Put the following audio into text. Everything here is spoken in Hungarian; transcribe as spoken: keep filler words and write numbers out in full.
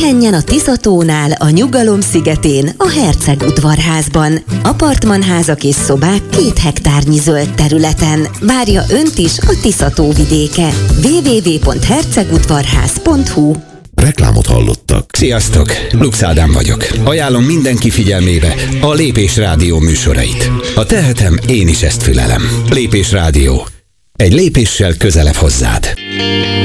Pihenjen a Tiszatónál, a Nyugalom szigetén, a Herceg udvarházban. Apartmanházak és szobák két hektárnyi zöld területen. Várja önt is a Tiszató vidéke. double-u double-u double-u pont hercegudvarház pont hu. Reklámot hallottak. Sziasztok! Lux Ádám vagyok. Ajánlom mindenki figyelmébe a Lépés Rádió műsorait. Ha tehetem, én is ezt fülelem. Lépés Rádió. Egy lépéssel közelebb hozzád.